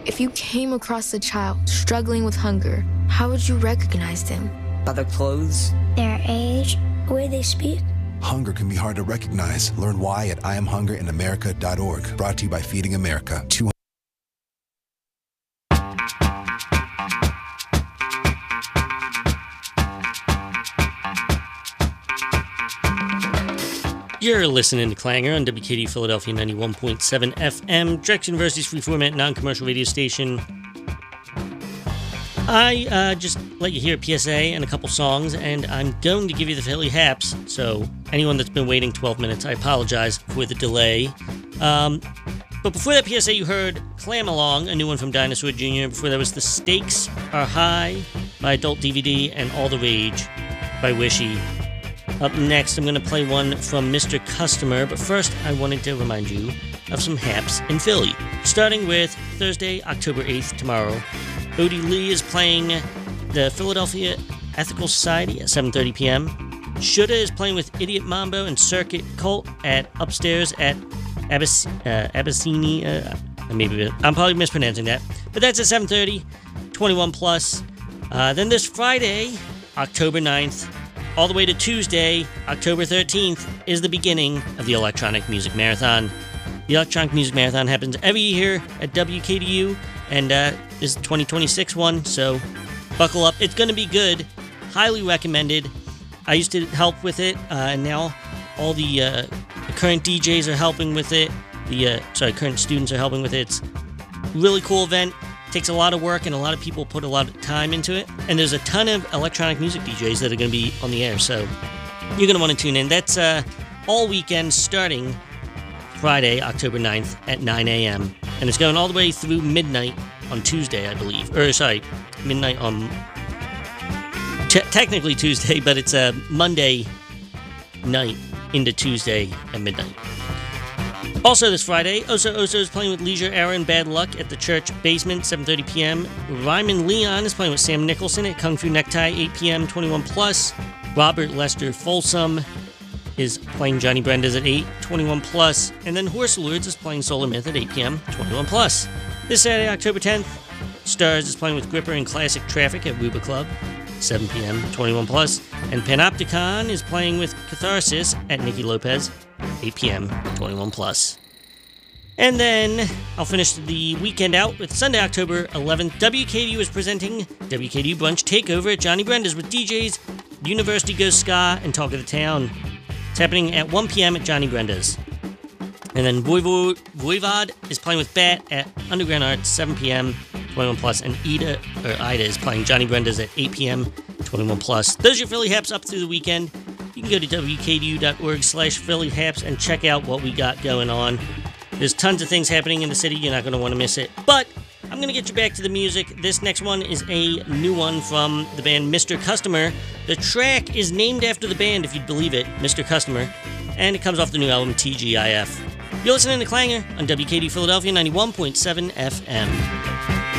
If you came across a child struggling with hunger, how would you recognize them? By their clothes, their age, the way they speak. Hunger can be hard to recognize. Learn why at IamHungerInAmerica.org. Brought to you by Feeding America. You're listening to Clanger on WKD Philadelphia 91.7 FM, Drexel University's free format non-commercial radio station. I just let you hear a PSA and a couple songs, and I'm going to give you the Philly Haps. So anyone that's been waiting 12 minutes, I apologize for the delay. But before that PSA, you heard Clam Along, a new one from Dinosaur Jr. Before that was The Stakes Are High by Adult DVD and All the Rage by Wishy. Up next, I'm going to play one from Mr. Customer, but first I wanted to remind you of some haps in Philly. Starting with Thursday, October 8th, tomorrow, Odie Lee is playing the Philadelphia Ethical Society at 7:30 p.m. Shudda is playing with Idiot Mambo and Circuit Cult at upstairs at Abyssini. Maybe I'm probably mispronouncing that, but that's at 7:30, 21 plus. Then this Friday, October 9th, all the way to Tuesday, October 13th, is the beginning of the Electronic Music Marathon. The Electronic Music Marathon happens every year at WKDU, and this is the 2026 one, so buckle up. It's going to be good. Highly recommended. I used to help with it, and now all the current DJs are helping with it. Current students are helping with it. It's a really cool event. Takes a lot of work, and a lot of people put a lot of time into it. And there's a ton of electronic music DJs that are going to be on the air, so you're going to want to tune in. That's all weekend starting Friday, October 9th at 9 a.m. And it's going all the way through midnight on Tuesday, I believe. Midnight on technically Tuesday, but it's a Monday night into Tuesday at midnight. Also this Friday, Oso is playing with Leisure Era and Bad Luck at the church basement, 7:30 p.m. Ryman Leon is playing with Sam Nicholson at Kung Fu Necktie, 8 p.m., 21 plus. Robert Lester Folsom is playing Johnny Brenda's at 8, 21 plus. And then Horse Lords is playing Solar Myth at 8 p.m., 21 plus. This Saturday, October 10th, Stars is playing with Gripper and Classic Traffic at Ruba Club, 7 p.m., 21 plus. And Panopticon is playing with Catharsis at Nikki Lopez, 8 p.m., 21 plus. And then I'll finish the weekend out with Sunday, October 11th. WKDU is presenting WKDU Brunch Takeover at Johnny Brenda's with DJs University Goes Ska and Talk of the Town. It's happening at 1 p.m. at Johnny Brenda's. And then Voivod is playing with Bat at Underground Arts, 7 p.m., 21 plus. And Ida is playing Johnny Brenda's at 8 p.m., 21 plus. Those are your Philly Haps up through the weekend. You can go to wkdu.org/Philly Haps and check out what we got going on. There's tons of things happening in the city. You're not going to want to miss it. But I'm going to get you back to the music. This next one is a new one from the band Mr. Customer. The track is named after the band, if you'd believe it, Mr. Customer. And it comes off the new album TGIF. You're listening to Clanger on WKD Philadelphia 91.7 FM.